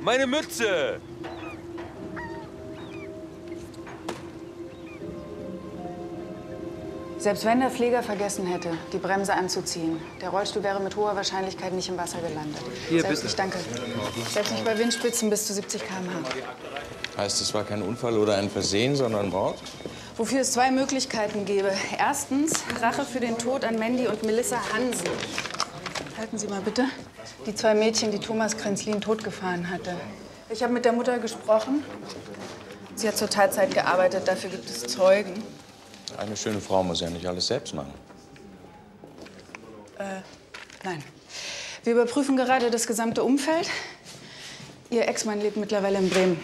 Meine Mütze! Selbst wenn der Pfleger vergessen hätte, die Bremse anzuziehen, der Rollstuhl wäre mit hoher Wahrscheinlichkeit nicht im Wasser gelandet. Hier, Selbst, bitte. Ich danke. Selbst nicht bei Windspitzen bis zu 70 km/h. Heißt, es war kein Unfall oder ein Versehen, sondern Mord? Wofür es zwei Möglichkeiten gäbe. Erstens, Rache für den Tod an Mandy und Melissa Hansen. Halten Sie mal bitte. Die zwei Mädchen, die Thomas Krenzlin totgefahren hatte. Ich habe mit der Mutter gesprochen. Sie hat zur Tatzeit gearbeitet, dafür gibt es Zeugen. Eine schöne Frau muss ja nicht alles selbst machen. Nein. Wir überprüfen gerade das gesamte Umfeld. Ihr Ex-Mann lebt mittlerweile in Bremen.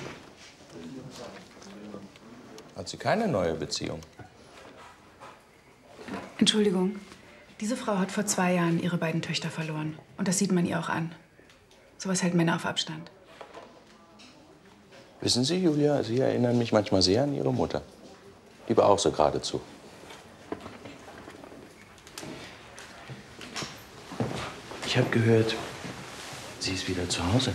Hat sie keine neue Beziehung? Entschuldigung. Diese Frau hat vor 2 Jahren ihre beiden Töchter verloren. Und das sieht man ihr auch an. Sowas hält Männer auf Abstand. Wissen Sie, Julia, Sie erinnern mich manchmal sehr an Ihre Mutter. Die war auch so geradezu. Ich habe gehört, sie ist wieder zu Hause.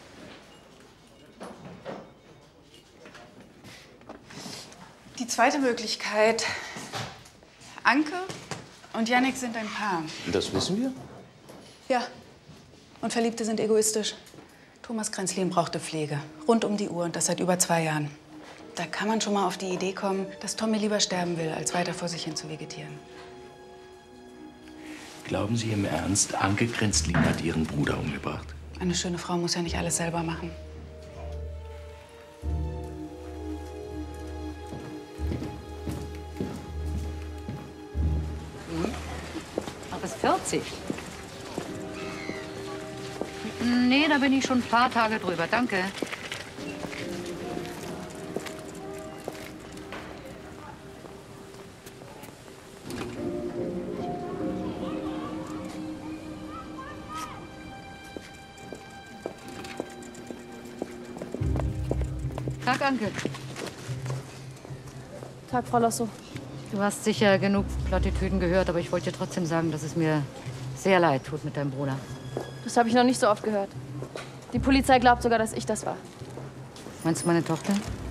Die zweite Möglichkeit. Anke und Jannik sind ein Paar. Das wissen wir? Ja. Und Verliebte sind egoistisch. Thomas Krenzlin brauchte Pflege. Rund um die Uhr und das seit über 2 Jahren. Da kann man schon mal auf die Idee kommen, dass Tommy lieber sterben will, als weiter vor sich hin zu vegetieren. Glauben Sie im Ernst, Anke Krenzlin hat ihren Bruder umgebracht? Eine schöne Frau muss ja nicht alles selber machen. Ach, bis 40. Nee, da bin ich schon ein paar Tage drüber. Danke. Tag, Anke. Tag, Frau Losso. Du hast sicher genug Plattitüden gehört, aber ich wollte dir trotzdem sagen, dass es mir sehr leid tut mit deinem Bruder. Das habe ich noch nicht so oft gehört. Die Polizei glaubt sogar, dass ich das war. Meinst du meine Tochter?